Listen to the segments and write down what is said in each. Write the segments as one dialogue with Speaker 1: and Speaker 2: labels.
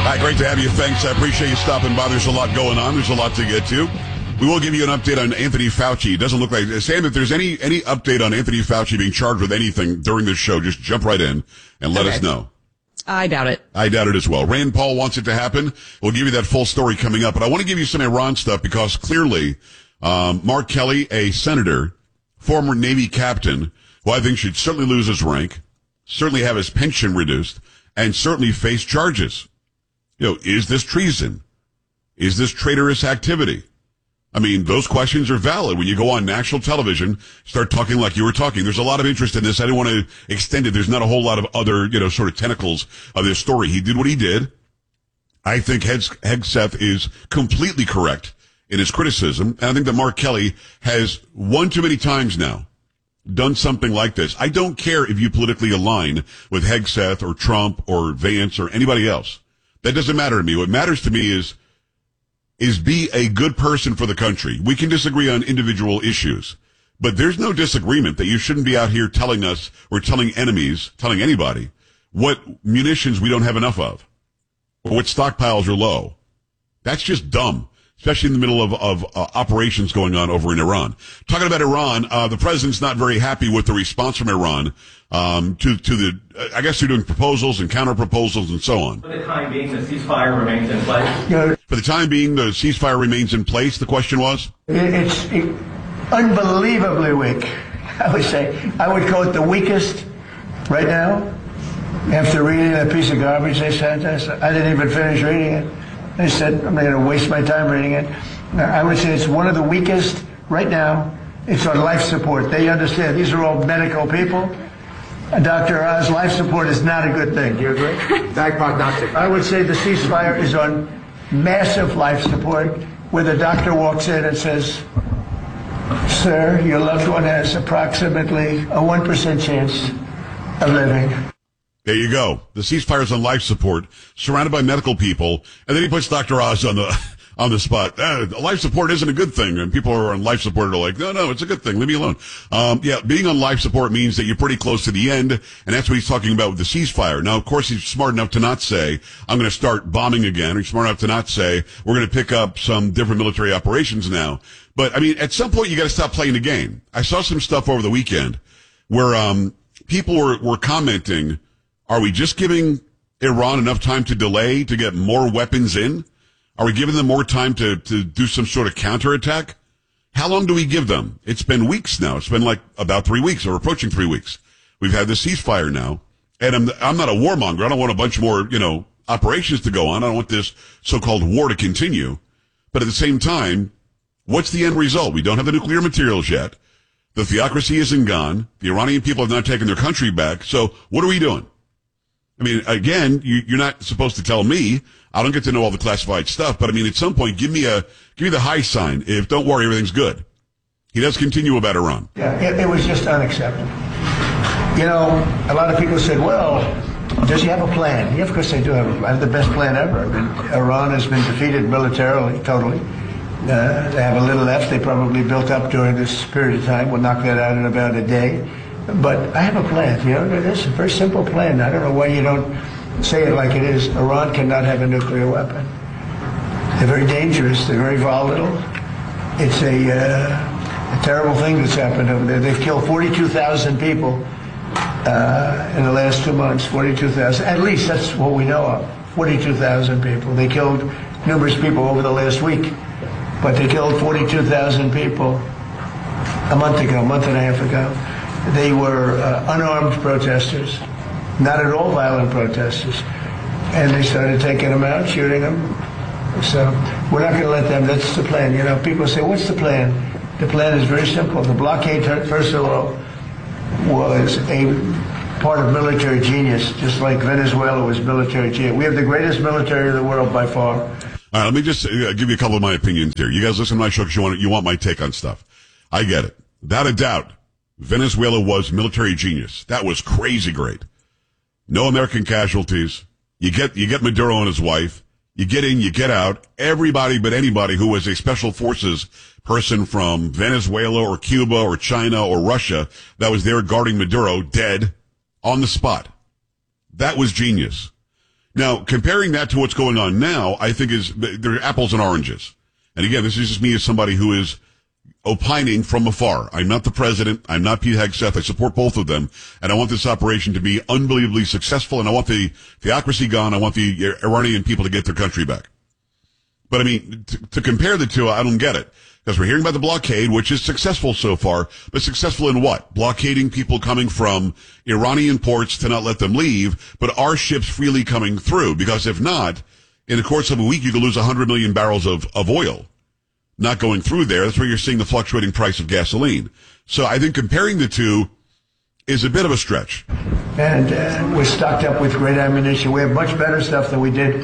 Speaker 1: Hi, great to have you. Thanks. I appreciate you stopping by. There's a lot going on. There's a lot to get to. We will give you an update on Anthony Fauci. It doesn't look like, Sam, if there's any update on Anthony Fauci being charged with anything during this show, just jump right in and let us know.
Speaker 2: I doubt it.
Speaker 1: I doubt it as well. Rand Paul wants it to happen. We'll give you that full story coming up. But I want to give you some Iran stuff because clearly, Mark Kelly, a senator, former Navy captain, who I think should certainly lose his rank, certainly have his pension reduced, and certainly face charges. Is this treason? Is this traitorous activity? I mean, those questions are valid when you go on national television, start talking like you were talking. There's a lot of interest in this. I didn't want to extend it. There's not a whole lot of other, sort of tentacles of this story. He did what he did. I think Hegseth is completely correct in his criticism. And I think that Mark Kelly has one too many times now done something like this. I don't care if you politically align with Hegseth or Trump or Vance or anybody else. That doesn't matter to me. What matters to me is be a good person for the country. We can disagree on individual issues, but there's no disagreement that you shouldn't be out here telling us or telling enemies, telling anybody what munitions we don't have enough of or what stockpiles are low. That's just dumb, especially in the middle of operations going on over in Iran. Talking about Iran, the president's not very happy with the response from Iran to the, I guess they're doing proposals and counter proposals and so on.
Speaker 3: For the time being, the ceasefire remains in place.
Speaker 1: For the time being, the ceasefire remains in place, the question was?
Speaker 4: It's unbelievably weak, I would say. I would call it the weakest right now. After reading that piece of garbage they sent us, I didn't even finish reading it. They said, I'm not going to waste my time reading it. I would say it's one of the weakest right now. It's on life support. They understand. These are all medical people. Dr. Oz, life support is not a good thing. Do you agree?
Speaker 5: Bad prognostic.
Speaker 4: I would say the ceasefire is on massive life support, where the doctor walks in and says, sir, your loved one has approximately a 1% chance of living.
Speaker 1: There you go. The ceasefire's on life support, surrounded by medical people, and then he puts Dr. Oz on the spot. Life support isn't a good thing, and people who are on life support are like, no, it's a good thing. Leave me alone. Being on life support means that you're pretty close to the end, and that's what he's talking about with the ceasefire. Now, of course, he's smart enough to not say, I'm going to start bombing again, or he's smart enough to not say, we're going to pick up some different military operations now. But, I mean, at some point, you got to stop playing the game. I saw some stuff over the weekend where people were commenting, are we just giving Iran enough time to delay to get more weapons in? Are we giving them more time to do some sort of counterattack? How long do we give them? It's been weeks now. It's been like about 3 weeks or approaching 3 weeks. We've had the ceasefire now. And I'm not a warmonger. I don't want a bunch more, operations to go on. I don't want this so-called war to continue. But at the same time, what's the end result? We don't have the nuclear materials yet. The theocracy isn't gone. The Iranian people have not taken their country back. So what are we doing? I mean, again, you're not supposed to tell me. I don't get to know all the classified stuff, but I mean, at some point, give me the high sign. If don't worry, everything's good. He does continue about Iran.
Speaker 4: Yeah, it was just unacceptable. A lot of people said, well, does he have a plan? Yeah, of course they do have the best plan ever. I mean, Iran has been defeated militarily, totally. They have a little left. They probably built up during this period of time. We'll knock that out in about a day. But I have a plan. It's a very simple plan. I don't know why you don't say it like it is. Iran cannot have a nuclear weapon. They're very dangerous. They're very volatile. It's a terrible thing that's happened over there. They've killed 42,000 people in the last 2 months. 42,000. At least that's what we know of. 42,000 people. They killed numerous people over the last week. But they killed 42,000 people a month and a half ago. They were unarmed protesters, not at all violent protesters. And they started taking them out, shooting them. So we're not going to let them. That's the plan. People say, what's the plan? The plan is very simple. The blockade, first of all, was a part of military genius, just like Venezuela was military genius. We have the greatest military in the world by far.
Speaker 1: All right, let me just give you a couple of my opinions here. You guys listen to my show because you want my take on stuff. I get it. Without a doubt, Venezuela was military genius. That was crazy great. No American casualties. You get Maduro and his wife. You get in, you get out. Everybody but anybody who was a special forces person from Venezuela or Cuba or China or Russia that was there guarding Maduro dead on the spot. That was genius. Now, comparing that to what's going on now, I think they're apples and oranges. And again, this is just me as somebody who is opining from afar. I'm not the president. I'm not Pete Hegseth. I support both of them. And I want this operation to be unbelievably successful. And I want the theocracy gone. I want the Iranian people to get their country back. But I mean, to compare the two, I don't get it. Because we're hearing about the blockade, which is successful so far, but successful in what? Blockading people coming from Iranian ports to not let them leave, but our ships freely coming through. Because if not, in the course of a week, you could lose 100 million barrels of oil not going through there. That's where you're seeing the fluctuating price of gasoline. So I think comparing the two is a bit of a stretch.
Speaker 4: And we're stocked up with great ammunition. We have much better stuff than we did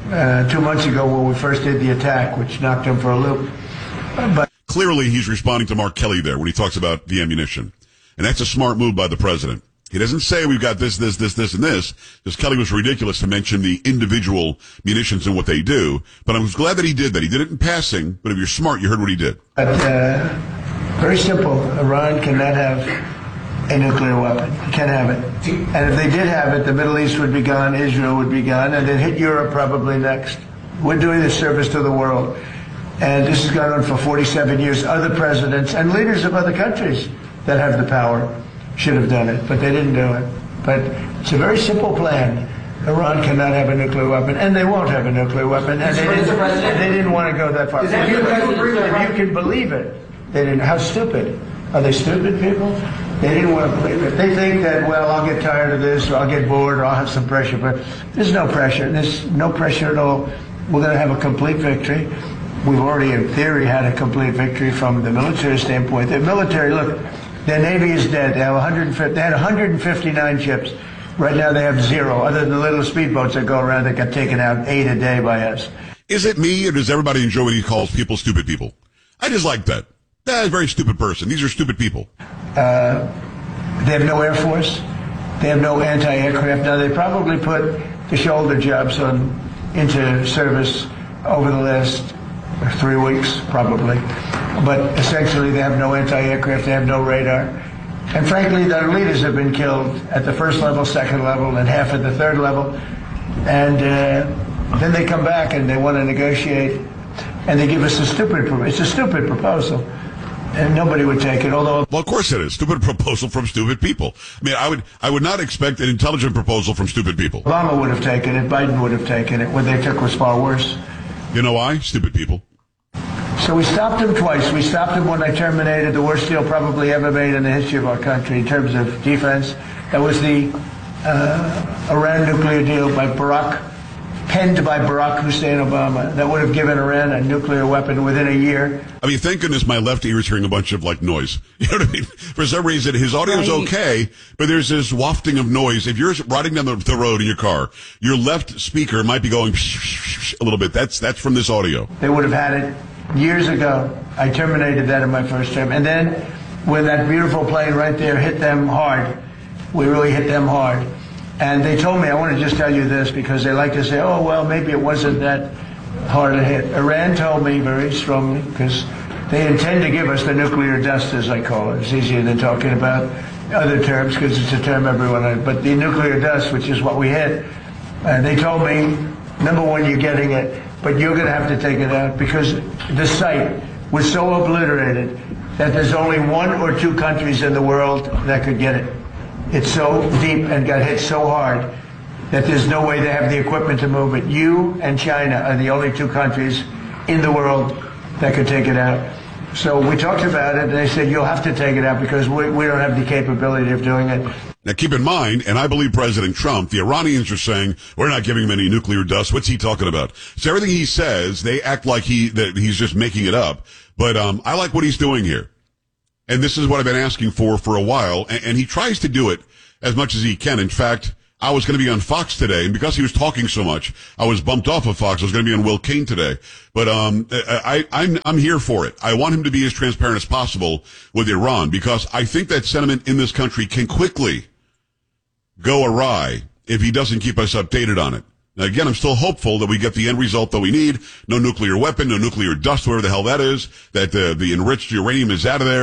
Speaker 4: 2 months ago when we first did the attack, which knocked them for a loop. But
Speaker 1: clearly, he's responding to Mark Kelly there when he talks about the ammunition. And that's a smart move by the president. He doesn't say we've got this, and this, because Kelly was ridiculous to mention the individual munitions and what they do. But I was glad that he did that. He did it in passing, but if you're smart, you heard what he did.
Speaker 4: But very simple. Iran cannot have a nuclear weapon. You can't have it. And if they did have it, the Middle East would be gone, Israel would be gone, and then hit Europe probably next. We're doing this service to the world. And this has gone on for 47 years. Other presidents and leaders of other countries that have the power should have done it, but they didn't do it. But it's a very simple plan. Iran cannot have a nuclear weapon, and they won't have a nuclear weapon, and they didn't want to go that far. If you can believe it, they didn't. How stupid. Are they stupid people? They didn't want to believe it. They think that, well, I'll get tired of this, or I'll get bored, or I'll have some pressure. But there's no pressure. There's no pressure at all. We're going to have a complete victory. We've already, in theory, had a complete victory from the military standpoint. The military, look, their Navy is dead. They had 159 ships. Right now they have 0, other than the little speedboats that go around that got taken out 8 a day by us.
Speaker 1: Is it me, or does everybody enjoy when he calls people stupid people? I just like that. That's a very stupid person. These are stupid people.
Speaker 4: They have no Air Force. They have no anti-aircraft. Now, they probably put the shoulder jobs into service over the last 3 weeks, probably. But essentially, they have no anti-aircraft, they have no radar. And frankly, their leaders have been killed at the first level, second level, and half at the third level. And then they come back and they want to negotiate, and they give us it's a stupid proposal. And nobody would take it, although...
Speaker 1: Well, of course it is. Stupid proposal from stupid people. I mean, I would not expect an intelligent proposal from stupid people.
Speaker 4: Obama would have taken it. Biden would have taken it. What they took was far worse.
Speaker 1: You know why? Stupid people.
Speaker 4: So we stopped him twice. We stopped him when I terminated the worst deal probably ever made in the history of our country in terms of defense. That was the Iran nuclear deal penned by Barack Hussein Obama. That would have given Iran a nuclear weapon within a year.
Speaker 1: I mean, thank goodness my left ear is hearing a bunch of, noise. You know what I mean? For some reason, his audio is okay, but there's this wafting of noise. If you're riding down the road in your car, your left speaker might be going a little bit. That's from this audio.
Speaker 4: They would have had it years ago. I terminated that in my first term. And then when that beautiful plane right there hit them hard, we really hit them hard. And they told me, I want to just tell you this, because they like to say, oh, well, maybe it wasn't that hard a hit. Iran told me very strongly, because they intend to give us the nuclear dust, as I call it. It's easier than talking about other terms, because it's a term everyone, but the nuclear dust, which is what we hit. They told me, number one, you're getting it, but you're going to have to take it out, because the site was so obliterated that there's only 1 or 2 countries in the world that could get it. It's so deep and got hit so hard that there's no way they have the equipment to move it. You and China are the only 2 countries in the world that could take it out. So we talked about it, and they said, you'll have to take it out because we don't have the capability of doing it.
Speaker 1: Now, keep in mind, and I believe President Trump, the Iranians are saying, we're not giving him any nuclear dust. What's he talking about? So everything he says, they act like that he's just making it up. But I like what he's doing here. And this is what I've been asking for a while. And he tries to do it as much as he can. In fact, I was going to be on Fox today, and because he was talking so much, I was bumped off of Fox. I was going to be on Will Cain today. But I'm here for it. I want him to be as transparent as possible with Iran, because I think that sentiment in this country can quickly go awry if he doesn't keep us updated on it. Now, again, I'm still hopeful that we get the end result that we need. No nuclear weapon, no nuclear dust, whatever the hell that is, that the enriched uranium is out of there.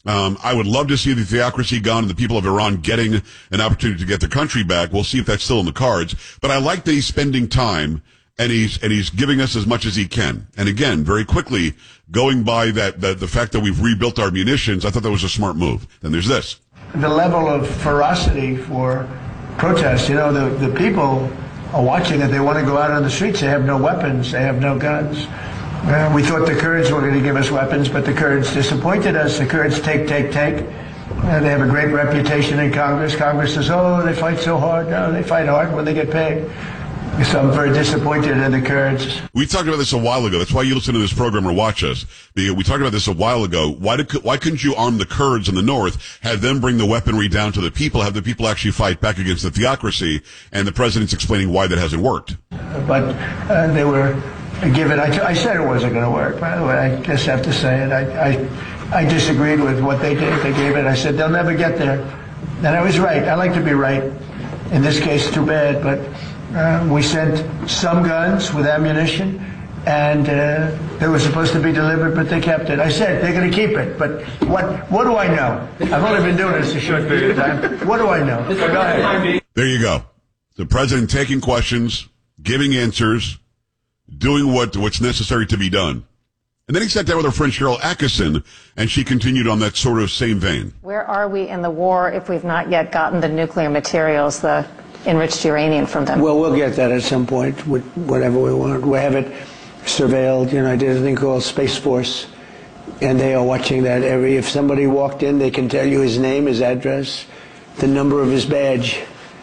Speaker 1: I would love to see the theocracy gone and the people of Iran getting an opportunity to get their country back. We'll see if that's still in the cards. But I like that he's spending time and he's giving us as much as he can. And again, very quickly, going by the fact that we've rebuilt our munitions, I thought that was a smart move. Then there's this. The
Speaker 4: level of ferocity for protest, the people are watching it. They want to go out on the streets. They have no weapons. They have no guns. We thought the Kurds were going to give us weapons, but the Kurds disappointed us. The Kurds take. They have a great reputation in Congress. Congress says, they fight so hard. No, they fight hard when they get paid. So I'm very disappointed in the Kurds.
Speaker 1: We talked about this a while ago. That's why you listen to this program or watch us. We talked about this a while ago. Why couldn't you arm the Kurds in the north, have them bring the weaponry down to the people, have the people actually fight back against the theocracy? And the president's explaining why that hasn't worked.
Speaker 4: But they were given. I said it wasn't going to work. By the way, I just have to say it. I disagreed with what they did. They gave it. I said they'll never get there. And I was right. I like to be right. In this case, too bad, but. We sent some guns with ammunition, and they were supposed to be delivered, but they kept it. I said they're going to keep it, but what do I know? I've only been doing this a short period of time. What do I know? Go ahead.
Speaker 1: There you go. The president taking questions, giving answers, doing what's necessary to be done. And then he sat down with our friend Sharyl Attkisson, and she continued on that sort of same vein.
Speaker 2: Where are we in the war if we've not yet gotten the nuclear materials, the enriched uranium from them?
Speaker 4: Well, we'll get that at some point, with whatever we want. We have it surveilled. I did a thing called Space Force, and they are watching that if somebody walked in, they can tell you his name, his address, the number of his badge.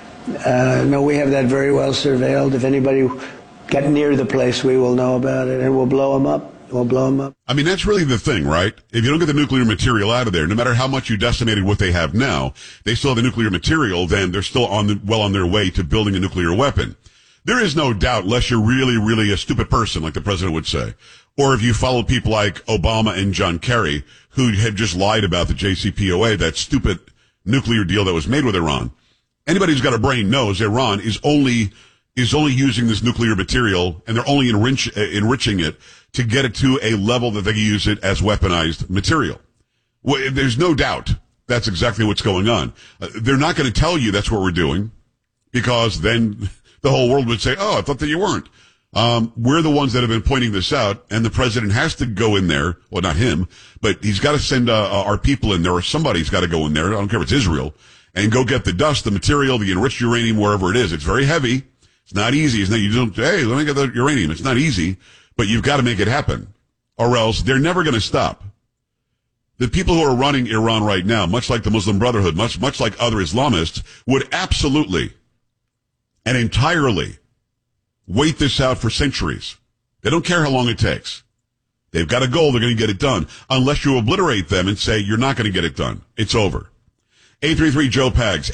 Speaker 4: No, we have that very well surveilled. If anybody got near the place, we will know about it, and we'll blow them up. We'll blow them up.
Speaker 1: I mean, that's really the thing, right? If you don't get the nuclear material out of there, no matter how much you decimated what they have now, they still have the nuclear material, then they're still well on their way to building a nuclear weapon. There is no doubt, unless you're really, really a stupid person, like the president would say, or if you follow people like Obama and John Kerry, who have just lied about the JCPOA, that stupid nuclear deal that was made with Iran. Anybody who's got a brain knows Iran is only using this nuclear material, and they're only enriching it to get it to a level that they can use it as weaponized material. Well, there's no doubt that's exactly what's going on. They're not going to tell you that's what we're doing, because then the whole world would say, I thought that you weren't. We're the ones that have been pointing this out, and the president has to go in there. Well, not him, but he's got to send our people in there, or somebody's got to go in there. I don't care if it's Israel, and go get the dust, the material, the enriched uranium, wherever it is. It's very heavy. It's not easy. It's not, you don't, hey, let me get the uranium. It's not easy, but you've got to make it happen, or else they're never going to stop. The people who are running Iran right now, much like the Muslim Brotherhood, much like other Islamists, would absolutely and entirely wait this out for centuries. They don't care how long it takes. They've got a goal. They're going to get it done. Unless you obliterate them and say, you're not going to get it done. It's over. 833-JOE-PAGS,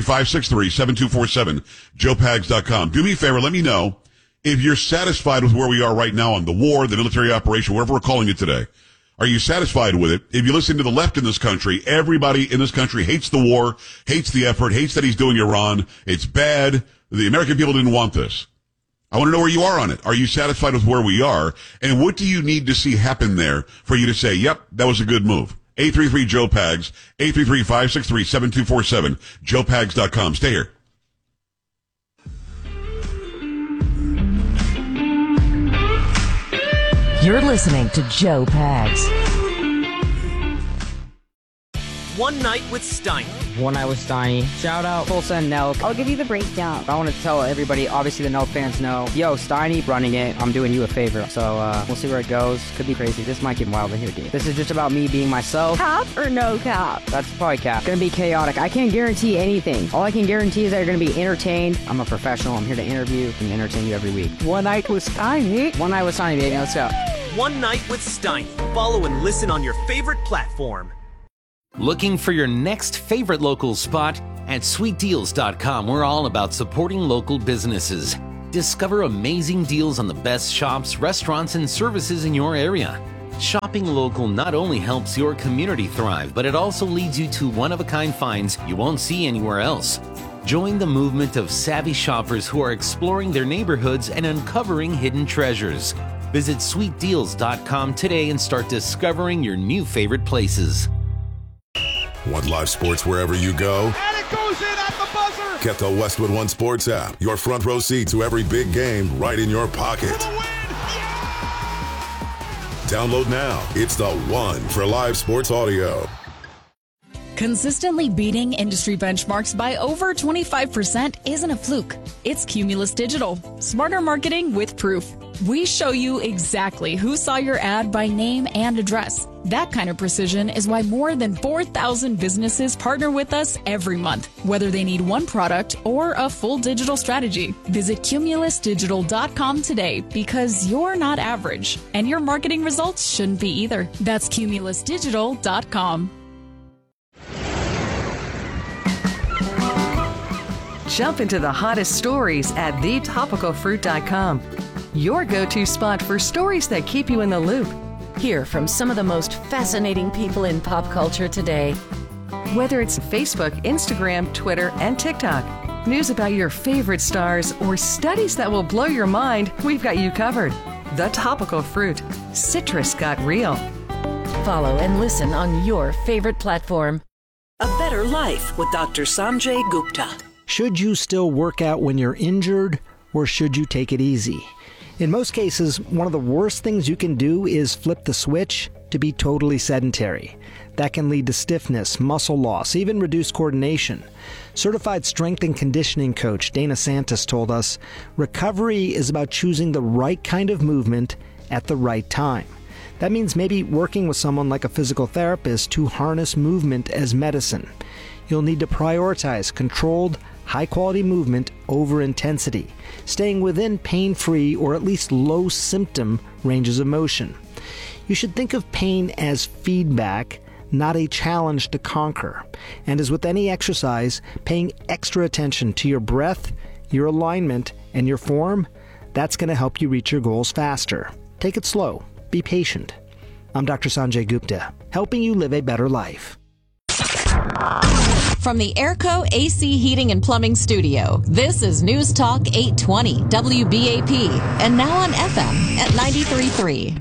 Speaker 1: 833-563-7247, joepags.com. Do me a favor, let me know if you're satisfied with where we are right now on the war, the military operation, whatever we're calling it today. Are you satisfied with it? If you listen to the left in this country, everybody in this country hates the war, hates the effort, hates that he's doing Iran. It's bad. The American people didn't want this. I want to know where you are on it. Are you satisfied with where we are? And what do you need to see happen there for you to say, yep, that was a good move? 833-JOE-PAGS, 833-563-7247, joepags.com. Stay here.
Speaker 5: You're listening to Joe Pags.
Speaker 6: One Night with Steiny.
Speaker 7: One Night with Steiny. Shout out Tulsa and Nelk.
Speaker 8: I'll give you the breakdown.
Speaker 7: I want to tell everybody, obviously the Nelk fans know, yo, Steiny running it, I'm doing you a favor. So we'll see where it goes. Could be crazy. This might get wild in here, dude. This is just about me being myself.
Speaker 8: Cap or no cap?
Speaker 7: That's probably cap. It's gonna be chaotic. I can't guarantee anything. All I can guarantee is that you're gonna be entertained. I'm a professional. I'm here to interview and entertain you every week.
Speaker 8: One Night with Steiny.
Speaker 7: One Night with Steiny, baby. Let's go.
Speaker 6: One Night with Steiny. Follow and listen on your favorite platform.
Speaker 9: Looking for your next favorite local spot? At sweetdeals.com, we're all about supporting local businesses. Discover amazing deals on the best shops, restaurants, and services in your area. Shopping local not only helps your community thrive, but it also leads you to one-of-a-kind finds you won't see anywhere else. Join the movement of savvy shoppers who are exploring their neighborhoods and uncovering hidden treasures. Visit sweetdeals.com today and start discovering your new favorite places.
Speaker 10: Want live sports wherever you go?
Speaker 11: And it goes in at the buzzer!
Speaker 10: Get the Westwood One Sports app. Your front row seat to every big game right in your pocket.
Speaker 11: For the win! Yeah!
Speaker 10: Download now. It's the one for live sports audio.
Speaker 12: Consistently beating industry benchmarks by over 25% isn't a fluke. It's Cumulus Digital. Smarter marketing with proof. We show you exactly who saw your ad by name and address. That kind of precision is why more than 4,000 businesses partner with us every month, whether they need one product or a full digital strategy. Visit cumulusdigital.com today because you're not average, and your marketing results shouldn't be either. That's cumulusdigital.com.
Speaker 5: Jump into the hottest stories at thetopicalfruit.com. Your go-to spot for stories that keep you in the loop. Hear from some of the most fascinating people in pop culture today. Whether it's Facebook, Instagram, Twitter, and TikTok, news about your favorite stars, or studies that will blow your mind, we've got you covered. The Topical Fruit. Citrus got real. Follow and listen on your favorite platform.
Speaker 13: A Better Life with Dr. Sanjay Gupta.
Speaker 14: Should you still work out when you're injured, or should you take it easy? In most cases, one of the worst things you can do is flip the switch to be totally sedentary. That can lead to stiffness, muscle loss, even reduced coordination. Certified strength and conditioning coach Dana Santos told us, recovery is about choosing the right kind of movement at the right time. That means maybe working with someone like a physical therapist to harness movement as medicine. You'll need to prioritize controlled, high-quality movement over intensity, staying within pain-free or at least low-symptom ranges of motion. You should think of pain as feedback, not a challenge to conquer. And as with any exercise, paying extra attention to your breath, your alignment, and your form, that's going to help you reach your goals faster. Take it slow. Be patient. I'm Dr. Sanjay Gupta, helping you live a better life.
Speaker 15: From the Airco AC Heating and Plumbing Studio, this is News Talk 820 WBAP, and now on FM at 93.3.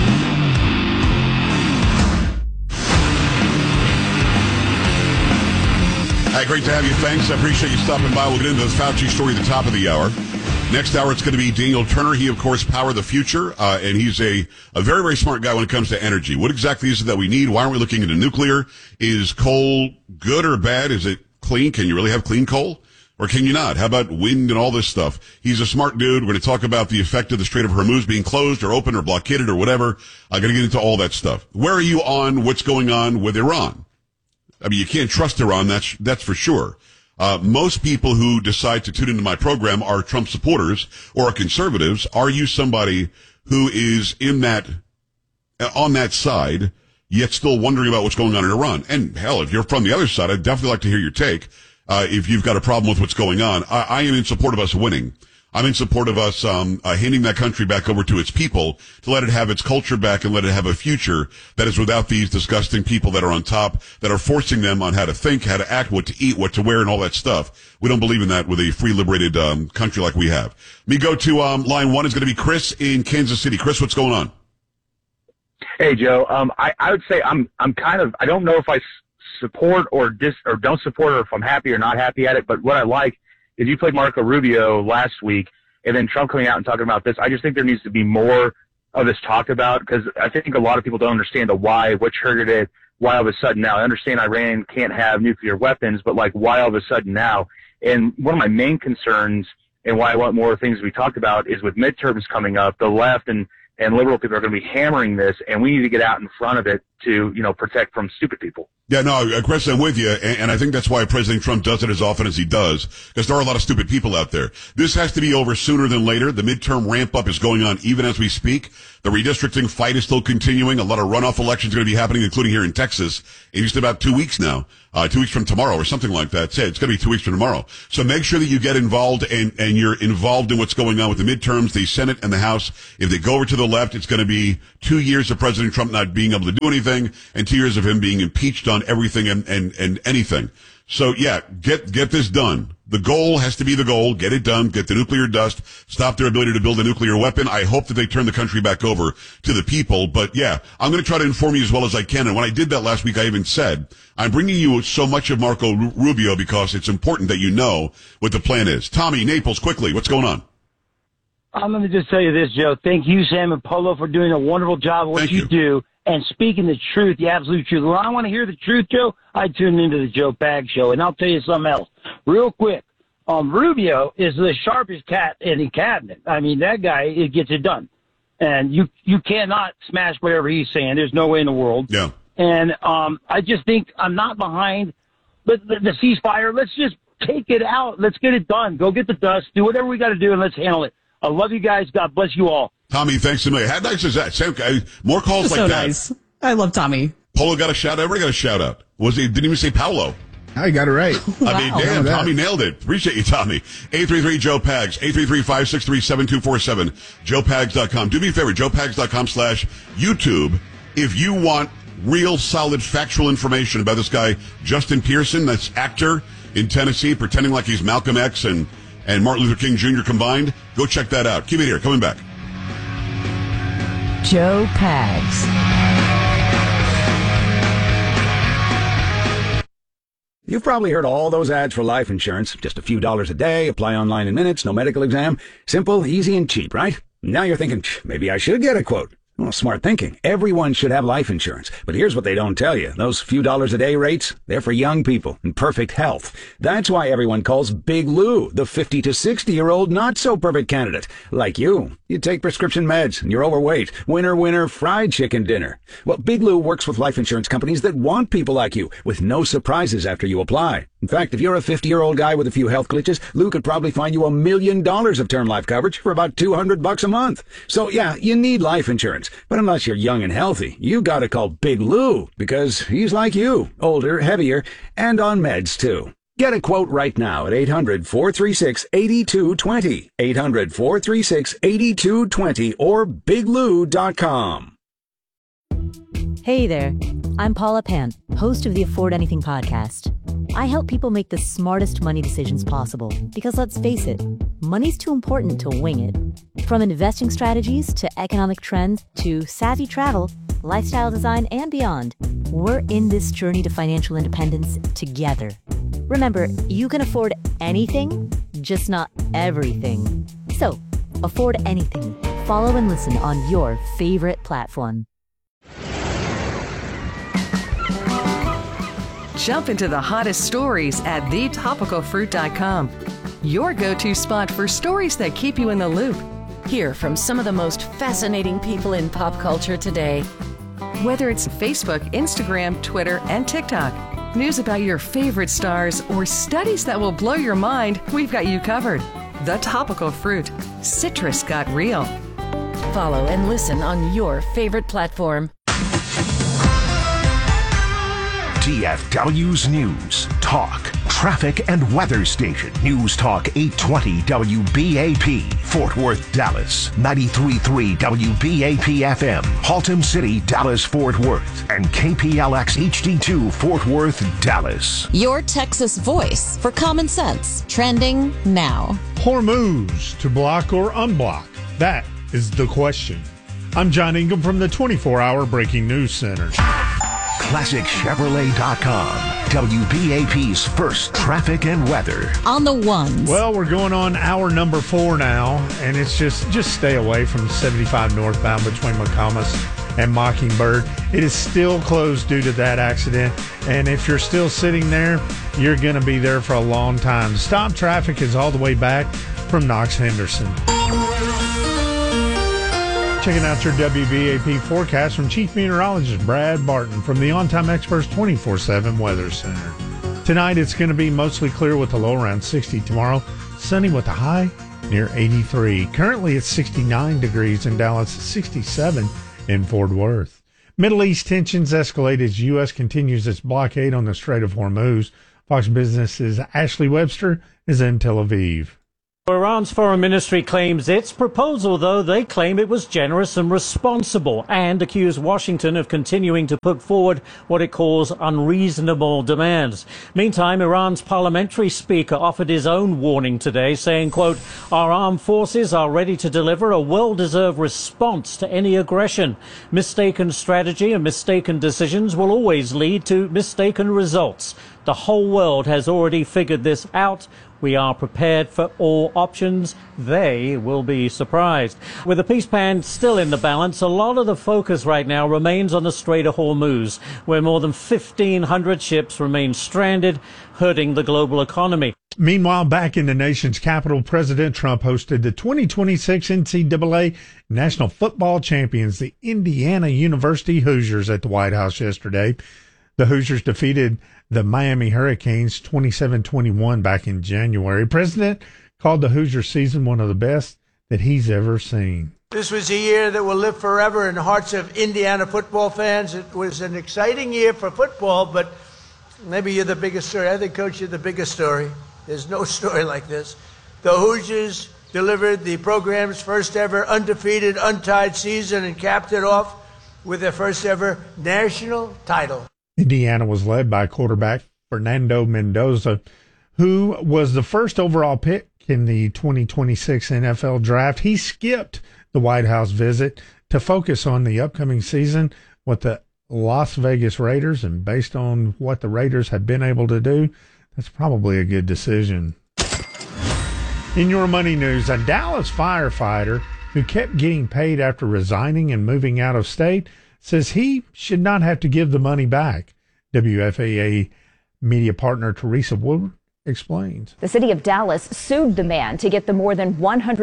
Speaker 1: Hi, great to have you. Thanks. I appreciate you stopping by. We'll get into the Fauci story at the top of the hour. Next hour, it's going to be Daniel Turner. He, of course, Power the Future, and he's a very, very smart guy when it comes to energy. What exactly is it that we need? Why aren't we looking into nuclear? Is coal good or bad? Is it clean? Can you really have clean coal? Or can you not? How about wind and all this stuff? He's a smart dude. We're going to talk about the effect of the Strait of Hormuz being closed or open or blockaded or whatever. I'm going to get into all that stuff. Where are you on what's going on with Iran? I mean, you can't trust Iran, that's for sure. Most people who decide to tune into my program are Trump supporters or are conservatives. Are you somebody who is on that side, yet still wondering about what's going on in Iran? And hell, if you're from the other side, I'd definitely like to hear your take. If you've got a problem with what's going on, I am in support of us winning. I'm in support of us handing that country back over to its people to let it have its culture back and let it have a future that is without these disgusting people that are on top, that are forcing them on how to think, how to act, what to eat, what to wear, and all that stuff. We don't believe in that with a free, liberated country like we have. Let me go to line one. Is going to be Chris in Kansas City. Chris, what's going on?
Speaker 16: Hey, Joe. I would say I'm kind of, I don't know if I support or don't support, or if I'm happy or not happy at it, but what I like is you played Marco Rubio last week, and then Trump coming out and talking about this. I just think there needs to be more of this talked about, because I think a lot of people don't understand the why, what triggered it, why all of a sudden now. I understand Iran can't have nuclear weapons, but like why all of a sudden now? And one of my main concerns and why I want more things to be talked about is with midterms coming up, the left and liberal people are going to be hammering this, and we need to get out in front of it to, protect from stupid people.
Speaker 1: Yeah, no, Chris, I'm with you, and I think that's why President Trump does it as often as he does, because there are a lot of stupid people out there. This has to be over sooner than later. The midterm ramp-up is going on even as we speak. The redistricting fight is still continuing. A lot of runoff elections are going to be happening, including here in Texas, in just about 2 weeks now. 2 weeks from tomorrow or something like that. It's going to be 2 weeks from tomorrow. So make sure that you get involved and you're involved in what's going on with the midterms, the Senate and the House. If they go over to the left, it's going to be 2 years of President Trump not being able to do anything and 2 years of him being impeached on everything and anything. So yeah, get this done. The goal has to be the goal. Get it done. Get the nuclear dust. Stop their ability to build a nuclear weapon. I hope that they turn the country back over to the people. But yeah, I'm going to try to inform you as well as I can. And when I did that last week, I even said, I'm bringing you so much of Marco Rubio because it's important that you know what the plan is. Tommy, Naples, quickly, what's going on?
Speaker 17: I'm going to just tell you this, Joe. Thank you, Sam and Polo, for doing a wonderful job of what you do and speaking the truth, the absolute truth. When I want to hear the truth, Joe, I tune into the Joe Pags Show. And I'll tell you something else real quick. Rubio is the sharpest cat in the cabinet. I mean, that guy, it gets it done. And you cannot smash whatever he's saying. There's no way in the world.
Speaker 1: Yeah.
Speaker 17: And I just think I'm not behind the ceasefire. Let's just take it out. Let's get it done. Go get the dust. Do whatever we got to do, and let's handle it. I love you guys. God bless you all.
Speaker 1: Tommy, thanks a million. How nice is that? Sam, more calls like
Speaker 18: so
Speaker 1: that.
Speaker 18: Nice. I love Tommy.
Speaker 1: Polo got a shout out. Everybody got a shout out. Didn't even say Paolo.
Speaker 19: I got it right.
Speaker 1: I mean, damn, Tommy nailed it. Appreciate you, Tommy. 833-JOE-PAGS, 833-563-7247, joepags.com. Do me a favor, joepags.com/YouTube. If you want real, solid, factual information about this guy, Justin Pearson, that's actor in Tennessee, pretending like he's Malcolm X and Martin Luther King Jr. combined, go check that out. Keep it here. Coming back.
Speaker 15: Joe Pags.
Speaker 20: You've probably heard all those ads for life insurance. Just a few dollars a day, apply online in minutes, no medical exam. Simple, easy, and cheap, right? Now you're thinking, maybe I should get a quote. Well, smart thinking. Everyone should have life insurance. But here's what they don't tell you. Those few dollars a day rates, they're for young people in perfect health. That's why everyone calls Big Lou the 50 to 60-year-old not-so-perfect candidate. Like you. You take prescription meds and you're overweight. Winner, winner, fried chicken dinner. Well, Big Lou works with life insurance companies that want people like you, with no surprises after you apply. In fact, if you're a 50-year-old guy with a few health glitches, Lou could probably find you $1 million of term life coverage for about $200 a month. So yeah, you need life insurance. But unless you're young and healthy, you gotta call Big Lou, because he's like you, older, heavier, and on meds too. Get a quote right now at 800-436-8220, 800-436-8220, or biglou.com.
Speaker 21: Hey there, I'm Paula Pant, host of the Afford Anything podcast. I help people make the smartest money decisions possible because, let's face it, money's too important to wing it. From investing strategies to economic trends to savvy travel, lifestyle design, and beyond, we're in this journey to financial independence together. Remember, you can afford anything, just not everything. So, afford anything. Follow and listen on your favorite platform.
Speaker 5: Jump into the hottest stories at thetopicalfruit.com. Your go-to spot for stories that keep you in the loop. Hear from some of the most fascinating people in pop culture today. Whether it's Facebook, Instagram, Twitter, and TikTok, news about your favorite stars, or studies that will blow your mind, we've got you covered. The Topical Fruit. Citrus got real. Follow and listen on your favorite platform.
Speaker 22: DFW's News, Talk, Traffic, and Weather Station. News Talk 820 WBAP, Fort Worth, Dallas. 93.3 WBAP FM, Haltom City, Dallas, Fort Worth. And KPLX HD2, Fort Worth, Dallas.
Speaker 15: Your Texas voice for common sense. Trending now.
Speaker 23: Hormuz, to block or unblock? That is the question. I'm John Ingham from the 24-hour Breaking News Center.
Speaker 22: ClassicChevrolet.com, WBAP's first traffic and weather.
Speaker 15: On the ones.
Speaker 23: Well, we're going on hour number 4 now, and it's just stay away from 75 northbound between McComas and Mockingbird. It is still closed due to that accident, and if you're still sitting there, you're going to be there for a long time. Stop traffic is all the way back from Knox Henderson. Checking out your WBAP forecast from Chief Meteorologist Brad Barton from the On Time Experts 24/7 Weather Center. Tonight it's going to be mostly clear with a low around 60. Tomorrow, sunny with a high near 83. Currently it's 69 degrees in Dallas, 67 in Fort Worth. Middle East tensions escalate as U.S. continues its blockade on the Strait of Hormuz. Fox Business's Ashley Webster is in Tel Aviv.
Speaker 3: Iran's foreign ministry claims its proposal, though they claim it was generous and responsible, and accuse Washington of continuing to put forward what it calls unreasonable demands. Meantime, Iran's parliamentary speaker offered his own warning today, saying, quote, "Our armed forces are ready to deliver a well-deserved response to any aggression. Mistaken strategy and mistaken decisions will always lead to mistaken results. The whole world has already figured this out. We are prepared for all options. They will be surprised." With the peace plan still in the balance, a lot of the focus right now remains on the Strait of Hormuz, where more than 1,500 ships remain stranded, hurting the global economy.
Speaker 23: Meanwhile, back in the nation's capital, President Trump hosted the 2026 NCAA National Football Champions, the Indiana University Hoosiers, at the White House yesterday. The Hoosiers defeated the Miami Hurricanes 27-21 back in January. President called the Hoosier season one of the best that he's ever seen.
Speaker 4: This was a year that will live forever in the hearts of Indiana football fans. It was an exciting year for football, but maybe you're the biggest story. I think, Coach, you're the biggest story. There's no story like this. The Hoosiers delivered the program's first ever undefeated, untied season and capped it off with their first ever national title.
Speaker 23: Indiana was led by quarterback Fernando Mendoza, who was the first overall pick in the 2026 NFL draft. He skipped the White House visit to focus on the upcoming season with the Las Vegas Raiders, and based on what the Raiders have been able to do, that's probably a good decision. In your money news, a Dallas firefighter who kept getting paid after resigning and moving out of state says he should not have to give the money back. WFAA media partner Teresa Wood explains.
Speaker 18: The city of Dallas sued the man to get the more than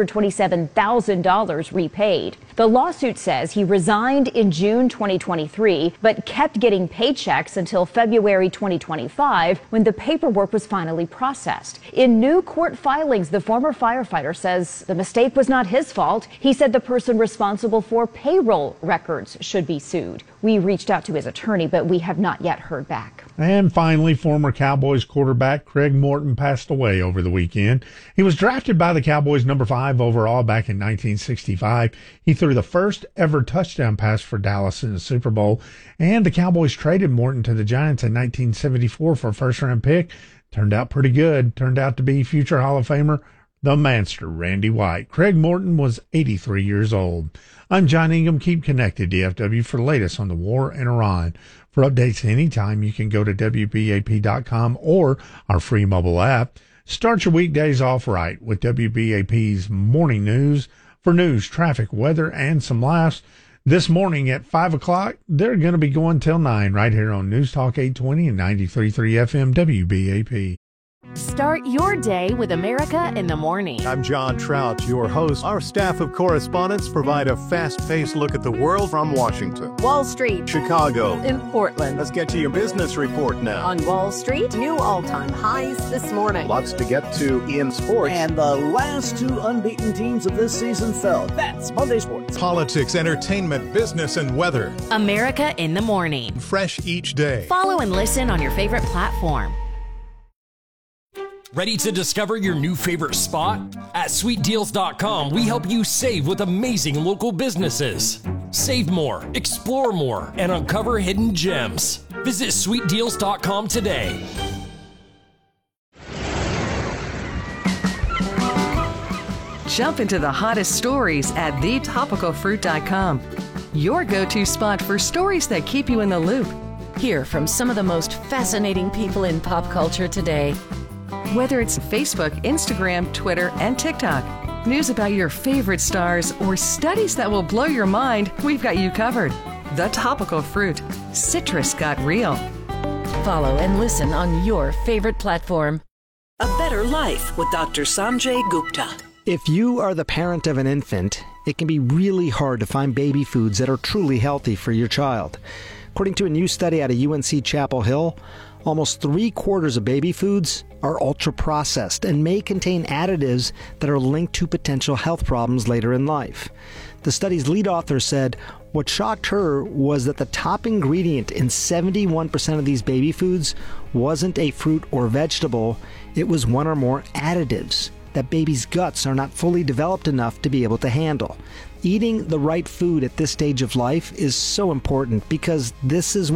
Speaker 18: $127,000 repaid. The lawsuit says he resigned in June 2023, but kept getting paychecks until February 2025, when the paperwork was finally processed. In new court filings, the former firefighter says the mistake was not his fault. He said the person responsible for payroll records should be sued. We reached out to his attorney, but we have not yet heard back.
Speaker 23: And finally, former Cowboys quarterback Craig Morton passed away over the weekend. He was drafted by the Cowboys number 5 overall back in 1965. He threw the first ever touchdown pass for Dallas in the Super Bowl, and the Cowboys traded Morton to the Giants in 1974 for a first-round pick. Turned out pretty good. Turned out to be future Hall of Famer, the Manster, Randy White. Craig Morton was 83 years old. I'm John Ingham. Keep connected, DFW, for the latest on the war in Iran. For updates anytime, you can go to WBAP.com or our free mobile app. Start your weekdays off right with WBAP's Morning News. For news, traffic, weather, and some laughs. This morning at 5 o'clock, they're going to be going till 9 right here on News Talk 820 and 93.3 FM WBAP.
Speaker 5: Start your day with America in the Morning.
Speaker 19: I'm John Trout, your host. Our staff of correspondents provide a fast-paced look at the world from Washington,
Speaker 5: Wall Street,
Speaker 19: Chicago,
Speaker 5: in Portland.
Speaker 19: Let's get to your business report now.
Speaker 5: On Wall Street, new all-time highs this morning.
Speaker 19: Lots to get to in sports.
Speaker 24: And the last 2 unbeaten teams of this season fell. That's Monday Sports.
Speaker 19: Politics, entertainment, business, and weather.
Speaker 5: America in the Morning.
Speaker 19: Fresh each day.
Speaker 5: Follow and listen on your favorite platform.
Speaker 25: Ready to discover your new favorite spot? At SweetDeals.com, we help you save with amazing local businesses. Save more, explore more, and uncover hidden gems. Visit SweetDeals.com today.
Speaker 5: Jump into the hottest stories at TheTopicalFruit.com. Your go-to spot for stories that keep you in the loop. Hear from some of the most fascinating people in pop culture today. Whether it's Facebook, Instagram, Twitter, and TikTok, news about your favorite stars, or studies that will blow your mind, we've got you covered. The Topical Fruit. Citrus got real. Follow and listen on your favorite platform.
Speaker 13: A Better Life with Dr. Sanjay Gupta.
Speaker 14: If you are the parent of an infant, it can be really hard to find baby foods that are truly healthy for your child. According to a new study out of UNC Chapel Hill, almost 3/4 of baby foods are ultra-processed and may contain additives that are linked to potential health problems later in life. The study's lead author said what shocked her was that the top ingredient in 71% of these baby foods wasn't a fruit or vegetable, it was one or more additives. that babies' guts are not fully developed enough to be able to handle. Eating the right food at this stage of life is so important because this is